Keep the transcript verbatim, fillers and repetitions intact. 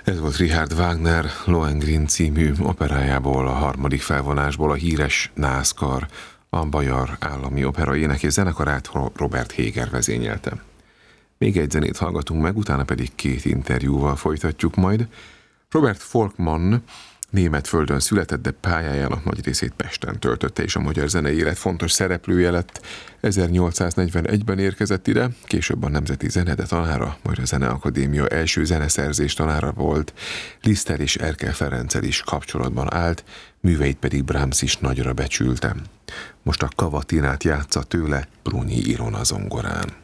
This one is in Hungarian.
Ez volt Richard Wagner Lohengrin című operájából, a harmadik felvonásból a híres NASCAR, a Magyar Állami Opera Ének és Zenekarát Robert Héger vezényelte. Még egy zenét hallgatunk meg, utána pedig két interjúval folytatjuk majd. Robert Volkmann német földön született, de pályájának nagy részét Pesten töltötte, és a magyar zenei élet fontos szereplője lett. ezernyolcszáznegyvenegyben érkezett ide, később a Nemzeti Zenede tanára, majd a Zeneakadémia első zeneszerzés tanára volt. Liszttel és Erkel Ferenccel is kapcsolatban állt, műveit pedig Brahms is nagyra becsülte. Most a Cavatinát játsza tőle Brunyi Ilona zongorán.